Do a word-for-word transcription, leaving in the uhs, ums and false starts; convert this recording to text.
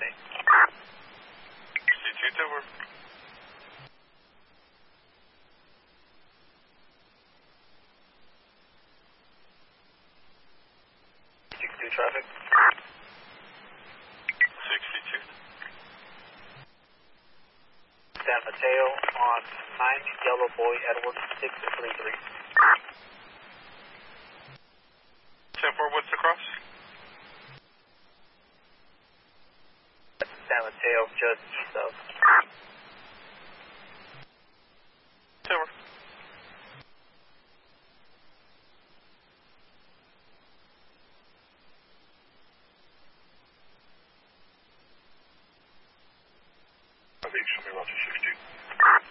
sixty. sixty-two Tower. sixty-two traffic. sixty-two. San Mateo on nine Yellow Boy Edward six three three. ten four, what's the cross? San Mateo, just east of. Tower. Show me Roger sixty.